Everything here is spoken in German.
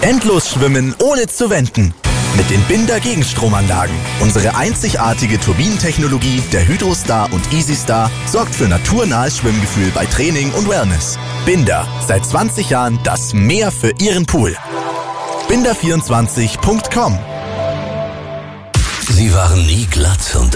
Endlos schwimmen ohne zu wenden. Mit den Binder Gegenstromanlagen. Unsere einzigartige Turbinentechnologie der Hydrostar und EasyStar sorgt für naturnahes Schwimmgefühl bei Training und Wellness. Binder, seit 20 Jahren das Meer für Ihren Pool. Binder24.com. Sie waren nie glatt und